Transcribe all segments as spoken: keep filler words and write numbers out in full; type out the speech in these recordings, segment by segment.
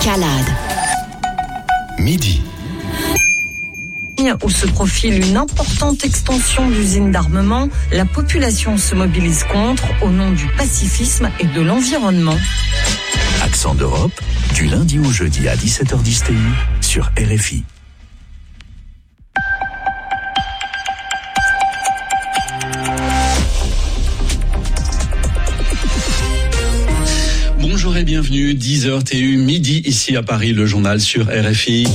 Escalade. Midi. Où se profile une importante extension d'usines d'armement, la population se mobilise contre au nom du pacifisme et de l'environnement. Accent d'Europe, du lundi au jeudi à dix-sept heures dix T U sur R F I. Bonjour et bienvenue, dix heures T U, midi ici à Paris, le journal sur R F I.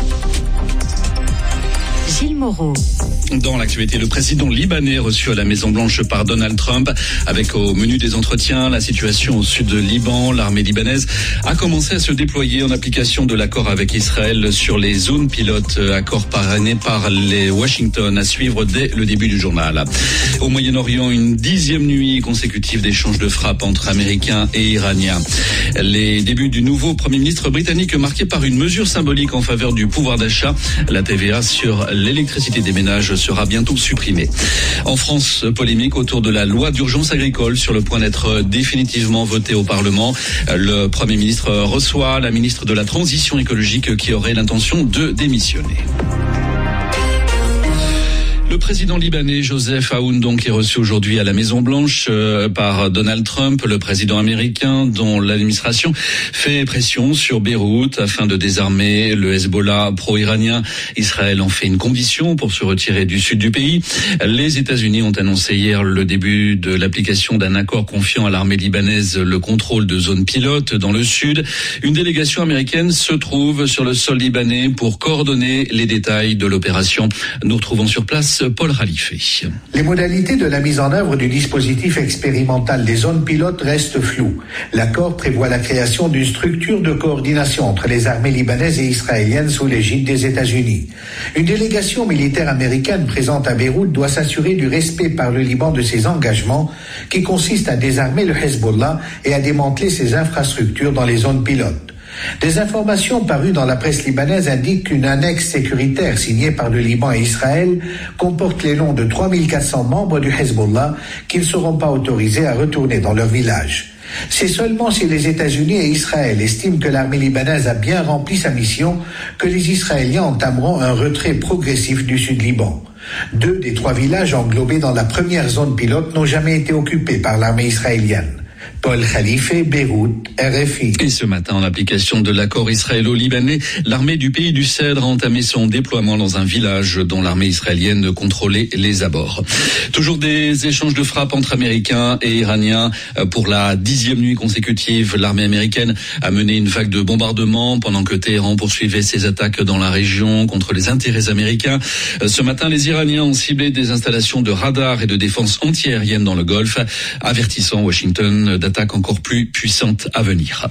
Gilles Moreau. Dans l'actualité, le président libanais reçu à la Maison-Blanche par Donald Trump, avec au menu des entretiens la situation au sud de Liban. L'armée libanaise a commencé à se déployer en application de l'accord avec Israël sur les zones pilotes, accord parrainé par les Washington, à suivre dès le début du journal. Au Moyen-Orient, une dixième nuit consécutive d'échanges de frappes entre Américains et Iraniens. Les débuts du nouveau Premier ministre britannique marqués par une mesure symbolique en faveur du pouvoir d'achat. La T V A sur l'électricité des ménages sera bientôt supprimée. En France, polémique autour de la loi d'urgence agricole sur le point d'être définitivement votée au Parlement. Le Premier ministre reçoit la ministre de la Transition écologique qui aurait l'intention de démissionner. Le président libanais Joseph Aoun donc est reçu aujourd'hui à la Maison-Blanche euh, par Donald Trump, le président américain, dont l'administration fait pression sur Beyrouth afin de désarmer le Hezbollah pro-iranien. Israël en fait une condition pour se retirer du sud du pays. Les États-Unis ont annoncé hier le début de l'application d'un accord confiant à l'armée libanaise le contrôle de zones pilotes dans le sud. Une délégation américaine se trouve sur le sol libanais pour coordonner les détails de l'opération. Nous retrouvons sur place Paul Khalife. Les modalités de la mise en œuvre du dispositif expérimental des zones pilotes restent floues. L'accord prévoit la création d'une structure de coordination entre les armées libanaises et israéliennes sous l'égide des États-Unis. Une délégation militaire américaine présente à Beyrouth doit s'assurer du respect par le Liban de ses engagements qui consistent à désarmer le Hezbollah et à démanteler ses infrastructures dans les zones pilotes. Des informations parues dans la presse libanaise indiquent qu'une annexe sécuritaire signée par le Liban et Israël comporte les noms de trois mille quatre cents membres du Hezbollah qui ne seront pas autorisés à retourner dans leur village. C'est seulement si les États-Unis et Israël estiment que l'armée libanaise a bien rempli sa mission que les Israéliens entameront un retrait progressif du Sud-Liban. Deux des trois villages englobés dans la première zone pilote n'ont jamais été occupés par l'armée israélienne. Paul Khalife, Beyrouth, R F I. Et ce matin, en application de l'accord israélo-libanais, l'armée du pays du Cèdre a entamé son déploiement dans un village dont l'armée israélienne contrôlait les abords. Toujours des échanges de frappes entre Américains et Iraniens. Pour la dixième nuit consécutive, l'armée américaine a mené une vague de bombardements pendant que Téhéran poursuivait ses attaques dans la région contre les intérêts américains. Ce matin, les Iraniens ont ciblé des installations de radars et de défense antiaérienne dans le Golfe, avertissant Washington d'attaques encore plus puissantes à venir.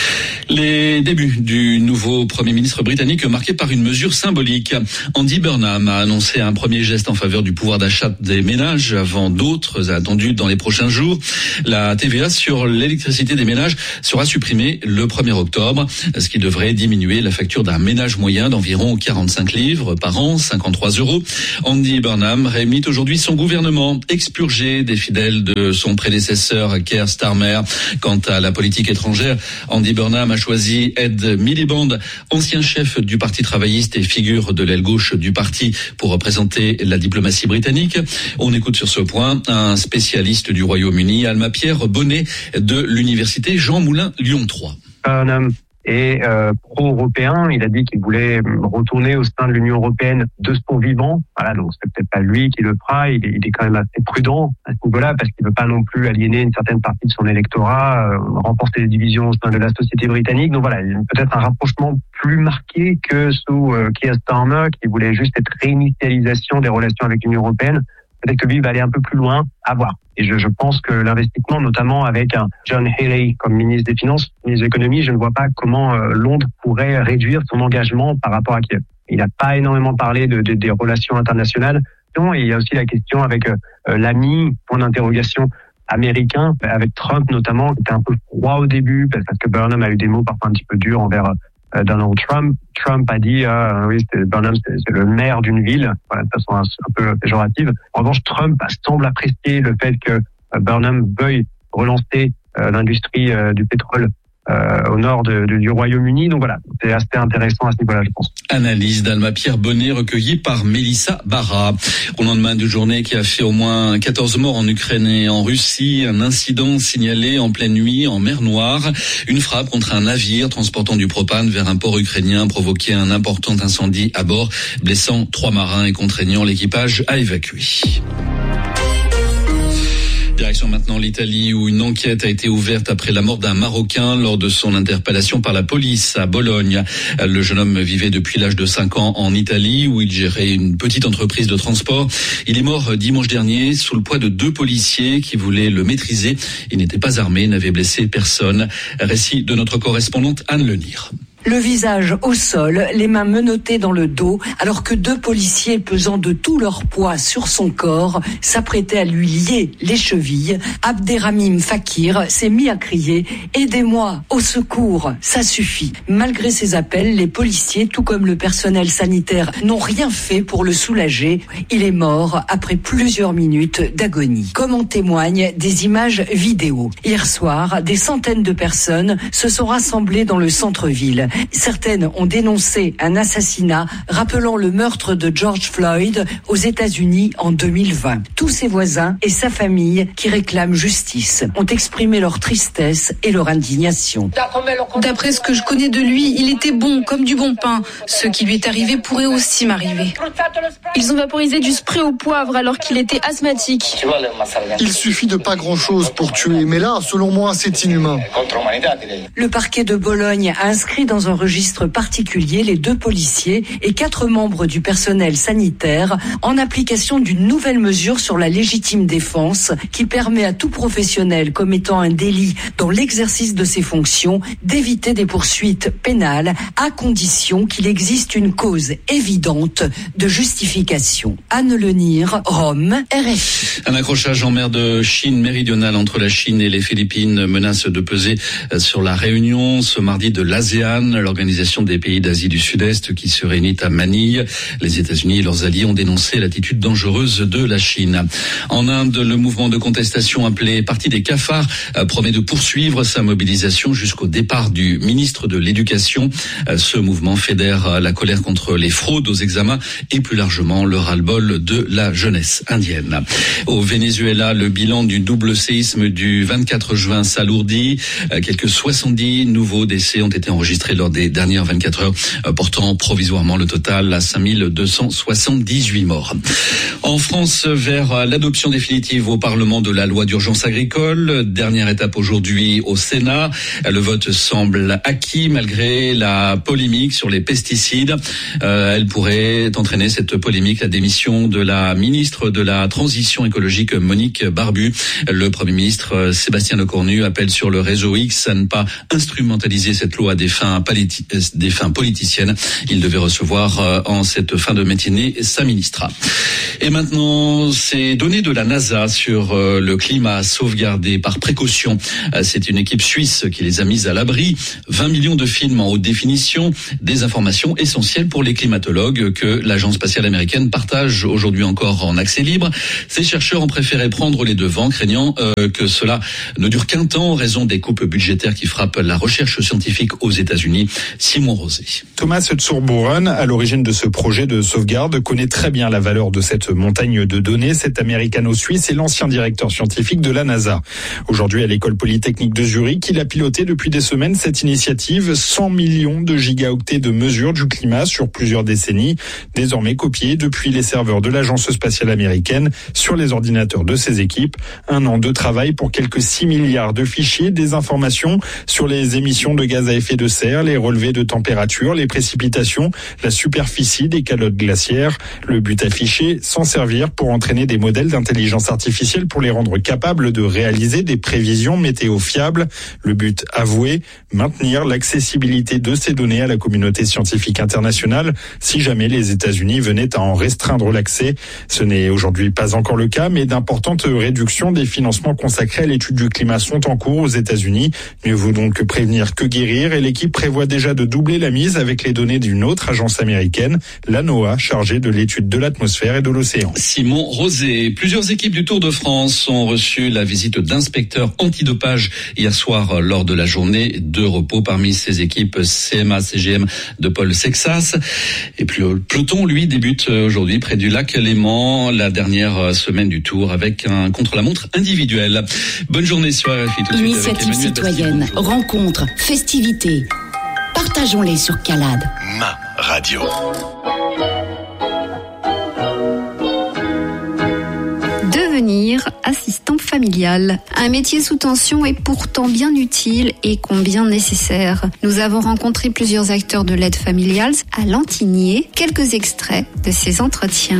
Les débuts du nouveau Premier ministre britannique marqués par une mesure symbolique. Andy Burnham a annoncé un premier geste en faveur du pouvoir d'achat des ménages avant d'autres attendus dans les prochains jours. La T V A sur l'électricité des ménages sera supprimée le premier octobre, ce qui devrait diminuer la facture d'un ménage moyen d'environ quarante-cinq livres par an, cinquante-trois euros. Andy Burnham rémit aujourd'hui son gouvernement expurgé des fidèles de son prédécesseur Keir Starmer. Quant à la politique étrangère, Andy Burnham a choisi Ed Miliband, ancien chef du Parti travailliste et figure de l'aile gauche du parti, pour représenter la diplomatie britannique. On écoute sur ce point un spécialiste du Royaume-Uni, Alma-Pierre Bonnet, de l'université Jean Moulin Lyon trois. Burnham est euh, pro-européen. Il a dit qu'il voulait retourner au sein de l'Union européenne de son vivant. Voilà, donc c'est peut-être pas lui qui le fera. Il est, il est quand même assez prudent à ce niveau-là parce qu'il veut pas non plus aliéner une certaine partie de son électorat, euh, renforcer les divisions au sein de la société britannique. Donc voilà, il y a peut-être un rapprochement plus marqué que sous euh, Keir Starmer, qui voulait juste cette réinitialisation des relations avec l'Union européenne. Peut-être que lui va aller un peu plus loin, à voir. Et je, je pense que l'investissement, notamment avec un John Healey comme ministre des Finances, ministre de l'Économie, je ne vois pas comment euh, Londres pourrait réduire son engagement par rapport à Kiev. Il n'a pas énormément parlé de, de, des relations internationales. Et il y a aussi la question avec euh, l'ami, point d'interrogation, américain, avec Trump notamment, qui était un peu froid au début, parce que Burnham a eu des mots parfois un petit peu durs envers euh, Donald Trump. Trump a dit, euh, oui, c'est, Burnham, c'est, c'est le maire d'une ville, voilà, de façon un, un peu péjorative. En revanche, Trump semble apprécier le fait que euh, Burnham veuille relancer euh, l'industrie euh, du pétrole euh, au nord de, de, du Royaume-Uni. Donc voilà, c'est assez intéressant à ce niveau-là, je pense. Analyse d'Alma-Pierre Bonnet recueillie par Mélissa Barra. Au lendemain d'une journée qui a fait au moins quatorze morts en Ukraine et en Russie, un incident signalé en pleine nuit en mer Noire. Une frappe contre un navire transportant du propane vers un port ukrainien provoquait un important incendie à bord, blessant trois marins et contraignant l'équipage à évacuer. Direction maintenant l'Italie où une enquête a été ouverte après la mort d'un Marocain lors de son interpellation par la police à Bologne. Le jeune homme vivait depuis l'âge de cinq ans en Italie où il gérait une petite entreprise de transport. Il est mort dimanche dernier sous le poids de deux policiers qui voulaient le maîtriser. Il n'était pas armé, n'avait blessé personne. Récit de notre correspondante Anne Lenir. Le visage au sol, les mains menottées dans le dos, alors que deux policiers pesant de tout leur poids sur son corps s'apprêtaient à lui lier les chevilles. Abderramim Fakir s'est mis à crier « Aidez-moi, au secours, ça suffit !» Malgré ses appels, les policiers, tout comme le personnel sanitaire, n'ont rien fait pour le soulager. Il est mort après plusieurs minutes d'agonie. Comme en témoignent des images vidéo. Hier soir, des centaines de personnes se sont rassemblées dans le centre-ville. Certaines ont dénoncé un assassinat rappelant le meurtre de George Floyd aux États-Unis en deux mille vingt. Tous ses voisins et sa famille qui réclament justice ont exprimé leur tristesse et leur indignation. D'après ce que je connais de lui, il était bon comme du bon pain. Ce qui lui est arrivé pourrait aussi m'arriver. Ils ont vaporisé du spray au poivre alors qu'il était asthmatique. Il suffit de pas grand-chose pour tuer, mais là, selon moi, c'est inhumain. Le parquet de Bologne a inscrit dans un registre particulier les deux policiers et quatre membres du personnel sanitaire en application d'une nouvelle mesure sur la légitime défense qui permet à tout professionnel commettant un délit dans l'exercice de ses fonctions d'éviter des poursuites pénales à condition qu'il existe une cause évidente de justification. Anne Lenir, Rome, R F I. Un accrochage en mer de Chine méridionale entre la Chine et les Philippines menace de peser sur la réunion ce mardi de l'ASEAN, l'organisation des pays d'Asie du Sud-Est qui se réunit à Manille. Les États-Unis et leurs alliés ont dénoncé l'attitude dangereuse de la Chine. En Inde, le mouvement de contestation appelé Parti des cafards promet de poursuivre sa mobilisation jusqu'au départ du ministre de l'Éducation. Ce mouvement fédère la colère contre les fraudes aux examens et plus largement le ras-le-bol de la jeunesse indienne. Au Venezuela, le bilan du double séisme du vingt-quatre juin s'alourdit. Quelques soixante-dix nouveaux décès ont été enregistrés lors des dernières vingt-quatre heures, portant provisoirement le total à cinq mille deux cent soixante-dix-huit morts. En France, vers l'adoption définitive au Parlement de la loi d'urgence agricole, dernière étape aujourd'hui au Sénat. Le vote semble acquis malgré la polémique sur les pesticides. Euh, elle pourrait entraîner cette polémique la démission de la ministre de la Transition écologique Monique Barbu. Le Premier ministre Sébastien Lecornu appelle sur le réseau X à ne pas instrumentaliser cette loi à des fins, politi- des fins politiciennes. Il devait recevoir euh, en cette fin de matinée sa ministre. Et maintenant, ces données de la NASA sur euh, le climat sauvegardé par précaution. Euh, c'est une équipe suisse qui les a mises à l'abri. vingt millions de films en haute définition, des informations essentielles pour les climatologues que l'agence spatiale américaine partage aujourd'hui encore en accès libre. Ces chercheurs ont préféré prendre les devants, craignant euh, que cela ne dure qu'un temps en raison des coupes budgétaires qui frappent la recherche scientifique aux États-Unis. Simon Rosé. Thomas Zurbuchen, à l'origine de ce projet de sauvegarde, connaît très bien la valeur de cette montagne de données. Cet américano-suisse est l'ancien directeur scientifique de la NASA. Aujourd'hui, à l'école polytechnique de Zurich, il a piloté depuis des semaines cette initiative, cent millions de gigaoctets de mesures du climat sur plusieurs décennies, désormais copiées depuis les serveurs de l'agence spatiale américaine sur les ordinateurs de ses équipes. Un an de travail pour quelques six milliards de fichiers, des informations sur les émissions de gaz à effet de serre, les relevés de température, les précipitations, la superficie des calottes glaciaires. Le but affiché, s'en servir pour entraîner des modèles d'intelligence artificielle pour les rendre capables de réaliser des prévisions météo fiables. Le but avoué, maintenir l'accessibilité de ces données à la communauté scientifique internationale si jamais les États-Unis venaient à en restreindre l'accès. Ce n'est aujourd'hui pas encore le cas, mais d'importantes réductions des financements consacrés à l'étude du climat sont en cours aux États-Unis. Mieux vaut donc prévenir que guérir et l'équipe prévoit prévoit déjà de doubler la mise avec les données d'une autre agence américaine, la NOAA, chargée de l'étude de l'atmosphère et de l'océan. Simon Rosé. Plusieurs équipes du Tour de France ont reçu la visite d'inspecteurs antidopage hier soir lors de la journée de repos. Parmi ces équipes, C M A C G M de Paul Sexas. Et puis le peloton, lui, débute aujourd'hui près du lac Léman, la dernière semaine du Tour avec un contre-la-montre individuel. Bonne journée sur R F I. Tout de suite Initiative citoyenne, rencontres, festivités. Partageons-les sur Calade. Ma radio. Devenir assistant familial. Un métier sous tension est pourtant bien utile et combien nécessaire. Nous avons rencontré plusieurs acteurs de l'aide familiale à Lantigné. Quelques extraits de ces entretiens.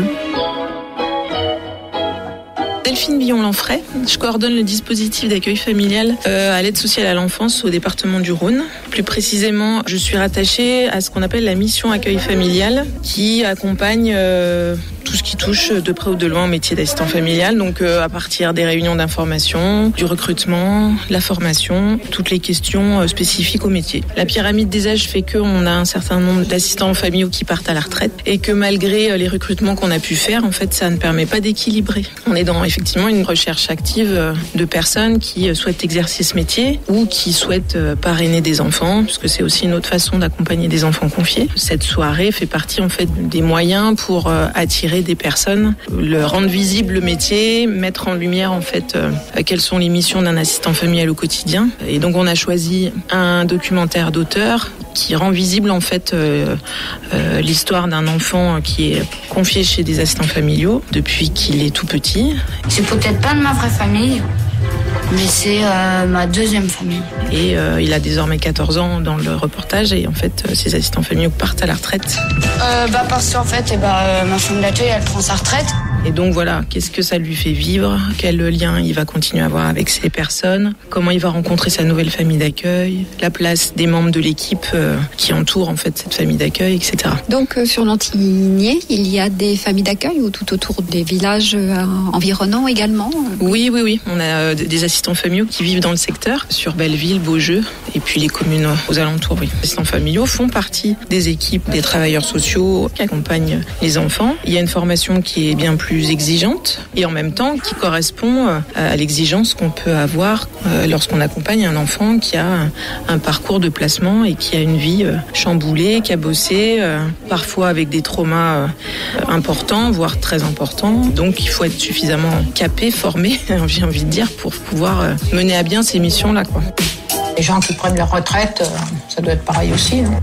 Delphine Billon-Lanfray, je coordonne le dispositif d'accueil familial euh, à l'aide sociale à l'enfance au département du Rhône. Plus précisément, je suis rattachée à ce qu'on appelle la mission accueil familial qui accompagne euh, tout ce qui touche de près ou de loin au métier d'assistant familial. Donc euh, à partir des réunions d'information, du recrutement, la formation, toutes les questions euh, spécifiques au métier. La pyramide des âges fait qu'on a un certain nombre d'assistants familiaux qui partent à la retraite et que malgré euh, les recrutements qu'on a pu faire, en fait, ça ne permet pas d'équilibrer. On est dans effectivement une recherche active de personnes qui souhaitent exercer ce métier ou qui souhaitent parrainer des enfants, puisque c'est aussi une autre façon d'accompagner des enfants confiés. Cette soirée fait partie en fait des moyens pour attirer des personnes, leur rendre visible le métier, mettre en lumière en fait quelles sont les missions d'un assistant familial au quotidien. Et donc on a choisi un documentaire d'auteur qui rend visible en fait euh, euh, l'histoire d'un enfant qui est confié chez des assistants familiaux depuis qu'il est tout petit. C'est peut-être pas de ma vraie famille, mais c'est euh, ma deuxième famille. Et euh, il a désormais quatorze ans dans le reportage et en fait euh, ses assistants familiaux partent à la retraite. Euh, bah parce qu'en fait eh bah, euh, ma femme d'accueil elle prend sa retraite. Et donc voilà, qu'est-ce que ça lui fait vivre, quel lien il va continuer à avoir avec ces personnes, comment il va rencontrer sa nouvelle famille d'accueil, la place des membres de l'équipe euh, qui entoure en fait cette famille d'accueil, et cetera. Donc euh, sur Lantigné, il y a des familles d'accueil ou tout autour des villages euh, environnants également? Oui, oui, oui. On a euh, des assistants familiaux qui vivent dans le secteur, sur Belleville, Beaujeu, et puis les communes aux alentours. Oui. Les assistants familiaux font partie des équipes des travailleurs sociaux qui accompagnent les enfants. Il y a une formation qui est bien plus exigeante et en même temps qui correspond à l'exigence qu'on peut avoir lorsqu'on accompagne un enfant qui a un parcours de placement et qui a une vie chamboulée, qui a bossé, parfois avec des traumas importants, voire très importants. Donc il faut être suffisamment capé, formé, j'ai envie de dire, pour pouvoir mener à bien ces missions-là, quoi. Les gens qui prennent leur retraite, ça doit être pareil aussi, hein.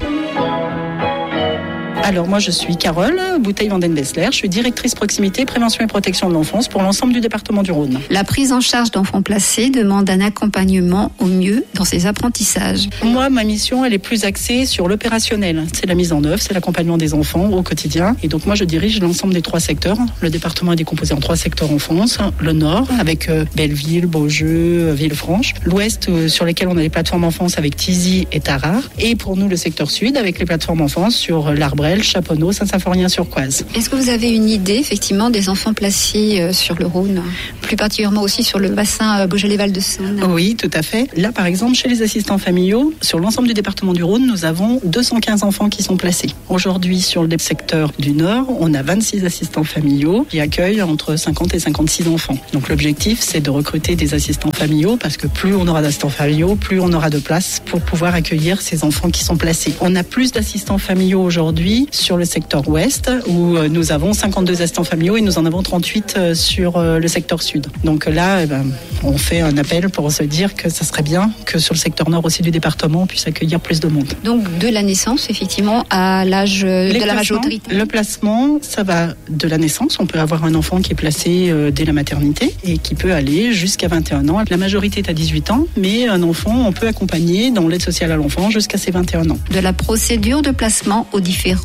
Alors moi je suis Carole Bouteille-Vanden-Bessler, je suis directrice proximité, prévention et protection de l'enfance pour l'ensemble du département du Rhône. La prise en charge d'enfants placés demande un accompagnement au mieux dans ses apprentissages. Moi ma mission elle est plus axée sur l'opérationnel, c'est la mise en œuvre, c'est l'accompagnement des enfants au quotidien et donc moi je dirige l'ensemble des trois secteurs. Le département est décomposé en trois secteurs enfance, le nord avec Belleville, Beaujeu, Villefranche, l'ouest sur lesquels on a les plateformes enfance avec Tizy et Tarare et pour nous le secteur sud avec les plateformes enfance sur l'Arbrel, Chaponneau, Saint-Symphorien-sur-Coise. Est-ce que vous avez une idée effectivement des enfants placés sur le Rhône, plus particulièrement aussi sur le bassin Beaujolais-Val-de-Saône? Oui, tout à fait. Là, par exemple, chez les assistants familiaux, sur l'ensemble du département du Rhône, nous avons deux cent quinze enfants qui sont placés. Aujourd'hui, sur le secteur du Nord, on a vingt-six assistants familiaux qui accueillent entre cinquante et cinquante-six enfants. Donc l'objectif, c'est de recruter des assistants familiaux parce que plus on aura d'assistants familiaux, plus on aura de place pour pouvoir accueillir ces enfants qui sont placés. On a plus d'assistants familiaux aujourd'hui sur le secteur ouest où nous avons cinquante-deux assistants familiaux et nous en avons trente-huit sur le secteur sud. Donc là, eh ben, on fait un appel pour se dire que ça serait bien que sur le secteur nord aussi du département, on puisse accueillir plus de monde. Donc de la naissance, effectivement, à l'âge Les de la majorité. Le placement, ça va de la naissance. On peut avoir un enfant qui est placé euh, dès la maternité et qui peut aller jusqu'à vingt et un ans. La majorité est à dix-huit ans, mais un enfant, on peut accompagner dans l'aide sociale à l'enfant jusqu'à ses vingt et un ans. De la procédure de placement aux différents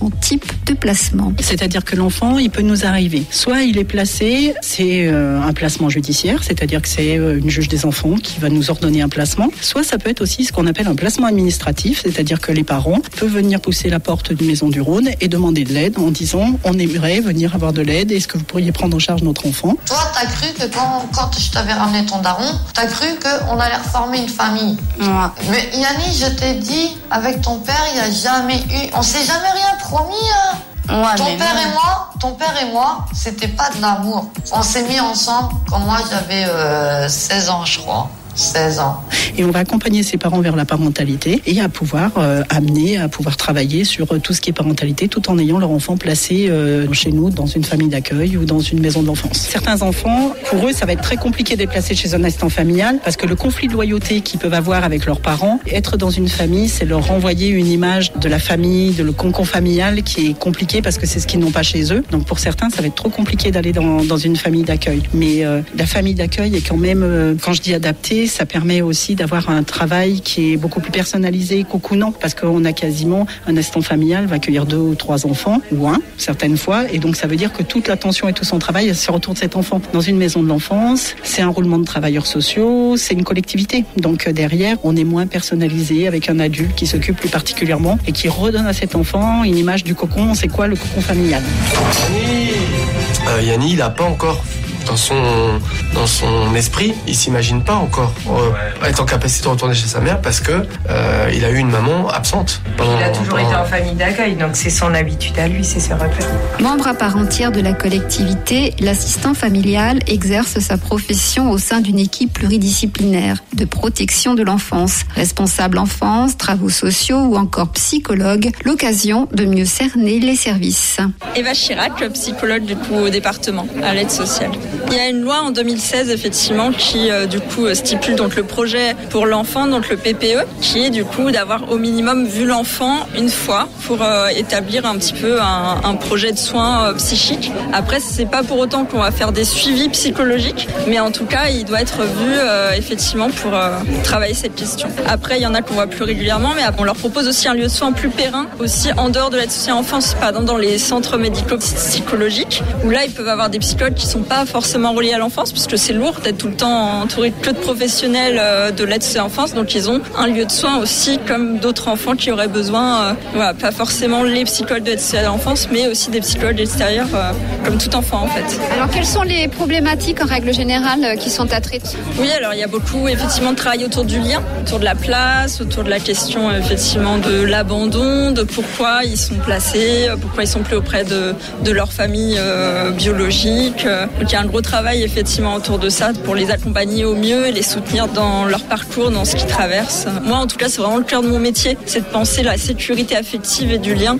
différents types de placements. C'est-à-dire que l'enfant, il peut nous arriver. Soit il est placé, c'est euh, un placement judiciaire, c'est-à-dire que c'est euh, une juge des enfants qui va nous ordonner un placement. Soit ça peut être aussi ce qu'on appelle un placement administratif, c'est-à-dire que les parents peuvent venir pousser la porte d'une maison du Rhône et demander de l'aide en disant on aimerait venir avoir de l'aide, est-ce que vous pourriez prendre en charge notre enfant? Toi, t'as cru que quand, quand je t'avais ramené ton daron, t'as cru qu'on allait reformer une famille. Ouais. Mais Yanni, je t'ai dit, avec ton père, il n'y a jamais eu... On s'est jamais rien promis, hein. Ouais, ton père non. et moi, ton père et moi, c'était pas de l'amour. On s'est mis ensemble quand moi j'avais euh, seize ans, je crois. seize ans. Et on va accompagner ses parents vers la parentalité et à pouvoir euh, amener, à pouvoir travailler sur euh, tout ce qui est parentalité tout en ayant leur enfant placé euh, chez nous dans une famille d'accueil ou dans une maison d'enfance. Certains enfants, pour eux, ça va être très compliqué d'être placé chez un assistant familial parce que le conflit de loyauté qu'ils peuvent avoir avec leurs parents, être dans une famille, c'est leur renvoyer une image de la famille, de le cocon familial qui est compliqué parce que c'est ce qu'ils n'ont pas chez eux. Donc pour certains, ça va être trop compliqué d'aller dans, dans une famille d'accueil. Mais euh, la famille d'accueil est quand même, euh, quand je dis adaptée, ça permet aussi d'avoir un travail qui est beaucoup plus personnalisé, cocoonant, parce qu'on a quasiment un assistant familial va accueillir deux ou trois enfants, ou un, certaines fois, et donc ça veut dire que toute l'attention et tout son travail se retourne de cet enfant. Dans une maison de l'enfance, c'est un roulement de travailleurs sociaux, c'est une collectivité. Donc derrière, on est moins personnalisé avec un adulte qui s'occupe plus particulièrement et qui redonne à cet enfant une image du cocon. C'est quoi le cocon familial? Yanni, euh, Yanni il n'a pas encore... Dans son, dans son esprit, il s'imagine pas encore euh, être en capacité de retourner chez sa mère parce que euh, il a eu une maman absente. Pendant, il a toujours pendant... été en famille d'accueil, donc c'est son habitude à lui, c'est ses repères. Membre à part entière de la collectivité, l'assistant familial exerce sa profession au sein d'une équipe pluridisciplinaire de protection de l'enfance. Responsable enfance, travaux sociaux ou encore psychologue, l'occasion de mieux cerner les services. Eva Chirac, psychologue du coup au département, à l'aide sociale. Il y a une loi en deux mille seize effectivement qui euh, du coup stipule donc le projet pour l'enfant, donc le P P E, qui est du coup d'avoir au minimum vu l'enfant une fois pour euh, établir un petit peu un, un projet de soins euh, psychiques. Après, c'est pas pour autant qu'on va faire des suivis psychologiques, mais en tout cas, il doit être vu euh, effectivement pour euh, travailler cette question. Après, il y en a qu'on voit plus régulièrement, mais on leur propose aussi un lieu de soins plus périn, aussi en dehors de l'aide sociale à l'enfance, par exemple dans les centres médico-psychologiques, où là, ils peuvent avoir des psychologues qui sont pas forcément reliés à l'enfance, puisque c'est lourd d'être tout le temps entouré que de professionnels de l'aide sociale à l'enfance, donc ils ont un lieu de soins aussi comme d'autres enfants qui auraient besoin, euh, voilà, pas forcément les psychologues de l'aide sociale à l'enfance, mais aussi des psychologues extérieurs euh, comme tout enfant en fait. Alors quelles sont les problématiques en règle générale qui sont à traiter? Oui, alors il y a beaucoup effectivement de travail autour du lien, autour de la place, autour de la question effectivement de l'abandon, de pourquoi ils sont placés, pourquoi ils sont plus auprès de, de leur famille euh, biologique. Donc il y a un gros travail effectivement autour de ça pour les accompagner au mieux et les soutenir dans leur parcours, dans ce qu'ils traversent. Moi en tout cas c'est vraiment le cœur de mon métier, c'est de penser la sécurité affective et du lien.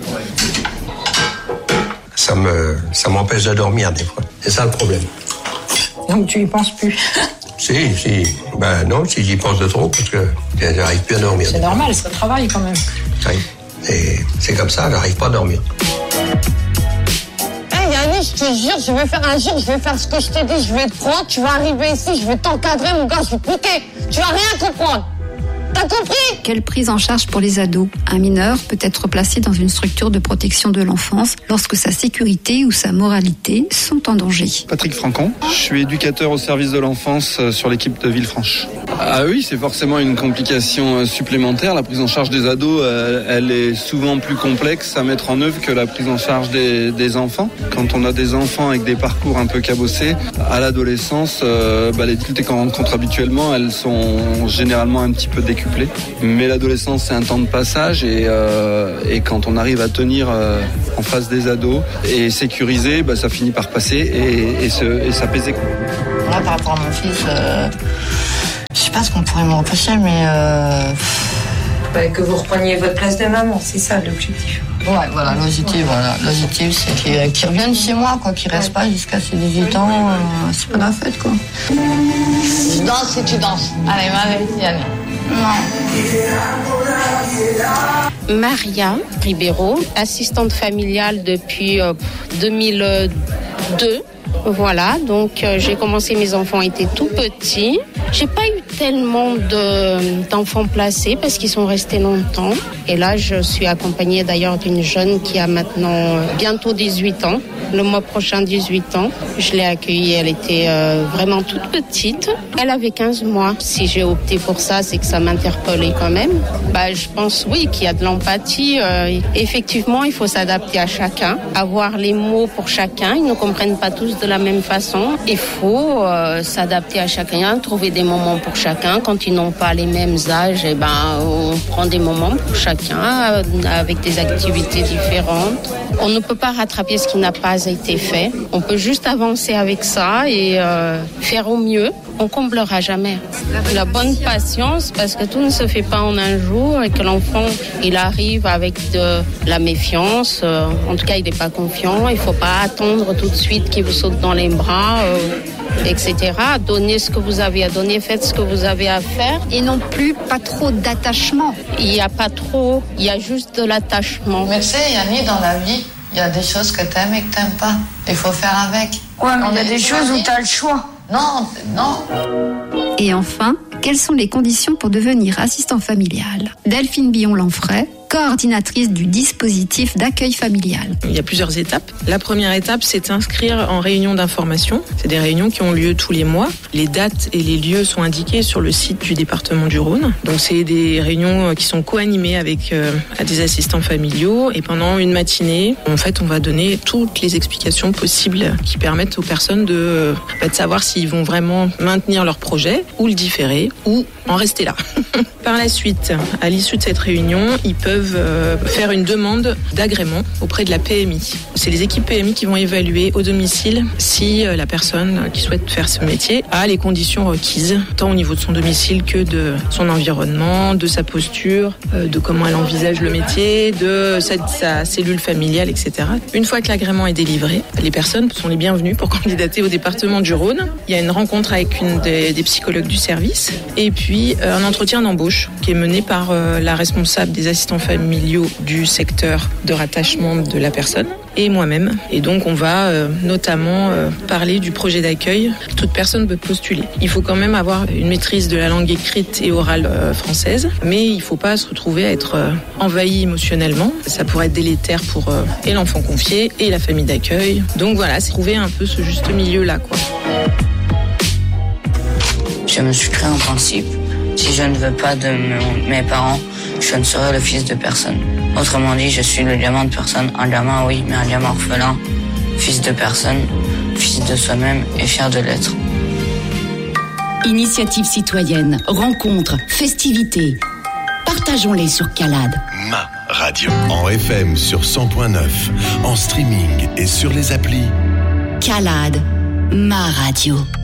Ça me, ça m'empêche de dormir des fois, c'est ça le problème. Donc tu y penses plus? Si, si, ben non, si j'y pense de trop parce que j'arrive plus à dormir. C'est normal, c'est le travail quand même. Oui, et c'est comme ça, j'arrive pas à dormir. Yanni, je te jure, je vais faire un jour, je vais faire ce que je t'ai dit, je vais te prendre, tu vas arriver ici, je vais t'encadrer, mon gars, je vais t'écouter, tu vas rien comprendre. T'as compris? Quelle prise en charge pour les ados? Un mineur peut être placé dans une structure de protection de l'enfance lorsque sa sécurité ou sa moralité sont en danger. Patrick Francon, je suis éducateur au service de l'enfance sur l'équipe de Villefranche. Ah oui, c'est forcément une complication supplémentaire. La prise en charge des ados, elle est souvent plus complexe à mettre en œuvre que la prise en charge des, des enfants. Quand on a des enfants avec des parcours un peu cabossés, à l'adolescence, euh, bah, les difficultés qu'on rencontre habituellement, elles sont généralement un petit peu décuplées. Mais l'adolescence, c'est un temps de passage et, euh, et quand on arrive à tenir euh, en face des ados et sécuriser, bah, ça finit par passer et, et, se, et s'apaiser. Là, par rapport à mon fils, euh, je sais pas ce qu'on pourrait me reprocher, mais... Euh... Bah, que vous repreniez votre place de maman, c'est ça l'objectif. Ouais, voilà, l'objectif, ouais. voilà. L'objectif, c'est qu'il, qu'il revienne chez moi, quoi, qu'il reste pas jusqu'à ses dix-huit ans, euh, c'est pas la fête, quoi. Tu danses et tu danses. Allez, allez, Yann. Non. Maria Ribeiro, assistante familiale depuis euh, deux mille deux. Voilà, donc euh, j'ai commencé, mes enfants étaient tout petits. J'ai pas eu tellement de, d'enfants placés parce qu'ils sont restés longtemps. Et là, je suis accompagnée d'ailleurs d'une jeune qui a maintenant bientôt dix-huit ans. Le mois prochain, dix-huit ans. Je l'ai accueillie, elle était euh, vraiment toute petite. Elle avait quinze mois. Si j'ai opté pour ça, c'est que ça m'interpellait quand même. Bah, je pense, oui, qu'il y a de l'empathie. Euh, effectivement, il faut s'adapter à chacun, avoir les mots pour chacun. Ils ne comprennent pas tous de la même façon. Il faut euh, s'adapter à chacun, trouver des moments pour chacun. Quand ils n'ont pas les mêmes âges, eh ben, on prend des moments pour chacun euh, avec des activités différentes. On ne peut pas rattraper ce qui n'a pas été fait. On peut juste avancer avec ça et euh, faire au mieux. On comblera jamais. La bonne patience, parce que tout ne se fait pas en un jour et que l'enfant, il arrive avec de la méfiance. Euh, en tout cas, il n'est pas confiant. Il ne faut pas attendre tout de suite qu'il vous saute dans les bras. Euh, et cetera. Donnez ce que vous avez à donner, faites ce que vous avez à faire. Et non plus pas trop d'attachement. Il n'y a pas trop, il y a juste de l'attachement. Mais tu sais, Yanni, dans la vie, il y a des choses que t'aimes et que t'aimes pas. Il faut faire avec. Ouais, mais il y a des choses où t'as le choix. Non, non. Et enfin, quelles sont les conditions pour devenir assistant familial ? Delphine Billon-Lanfray, coordinatrice du dispositif d'accueil familial. Il y a plusieurs étapes. La première étape, c'est s'inscrire en réunion d'information. C'est des réunions qui ont lieu tous les mois. Les dates et les lieux sont indiqués sur le site du département du Rhône. Donc c'est des réunions qui sont co-animées avec euh, des assistants familiaux. Et pendant une matinée, en fait, on va donner toutes les explications possibles qui permettent aux personnes de, bah, de savoir s'ils vont vraiment maintenir leur projet ou le différer ou en rester là. Par la suite, à l'issue de cette réunion, ils peuvent faire une demande d'agrément auprès de la P M I. C'est les équipes P M I qui vont évaluer au domicile si la personne qui souhaite faire ce métier a les conditions requises, tant au niveau de son domicile que de son environnement, de sa posture, de comment elle envisage le métier, de sa, sa cellule familiale, et cetera. Une fois que l'agrément est délivré, les personnes sont les bienvenues pour candidater au département du Rhône. Il y a une rencontre avec une des, des psychologues du service et puis un entretien d'embauche qui est mené par la responsable des assistants familiaux du secteur de rattachement de la personne et moi-même. Et donc on va euh, notamment euh, parler du projet d'accueil. Toute personne peut postuler. Il faut quand même avoir une maîtrise de la langue écrite et orale euh, française, mais il ne faut pas se retrouver à être euh, envahi émotionnellement. Ça pourrait être délétère pour euh, et l'enfant confié et la famille d'accueil. Donc voilà, c'est trouver un peu ce juste milieu-là, quoi. Je me suis créé un principe. Si je ne veux pas de mes parents, je ne serai le fils de personne. Autrement dit, je suis le diamant de personne. Un diamant, oui, mais un diamant orphelin. Fils de personne, fils de soi-même et fier de l'être. Initiative citoyenne, rencontres, festivités. Partageons-les sur Calade. Ma radio. En F M sur cent point neuf, en streaming et sur les applis. Calade, ma radio.